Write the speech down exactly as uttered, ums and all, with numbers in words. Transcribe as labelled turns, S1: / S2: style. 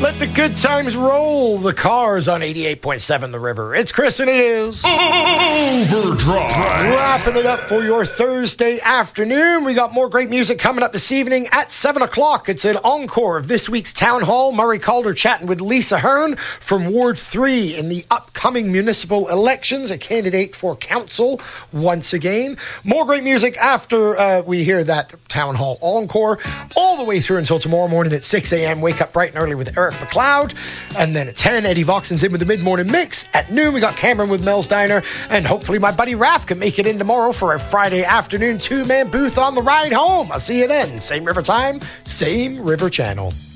S1: Let the good times roll. The Cars on eighty-eight point seven The River. It's Chris and it is
S2: Overdrive.
S1: Wrapping it up for your Thursday afternoon. We got more great music coming up this evening at seven o'clock. It's an encore of this week's Town Hall. Murray Calder chatting with Lisa Hearn from Ward three in the upcoming municipal elections, a candidate for council once again. More great music after uh, we hear that Town Hall encore, all the way through until tomorrow morning at six a.m. Wake up bright and early with Eric McLeod. And then at ten, Eddie Voxen's in with the mid-morning mix. At noon, we got Cameron with Mel's Diner. And hopefully my buddy Raph can make it in tomorrow for a Friday afternoon two-man booth on the ride home. I'll see you then. Same river time, same river channel.